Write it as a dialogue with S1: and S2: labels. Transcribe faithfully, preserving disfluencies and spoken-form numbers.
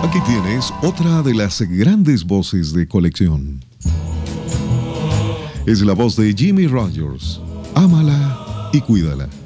S1: Aquí tienes otra de las grandes voces de colección. Es la voz de Jimmie Rodgers. Ámala y cuídala.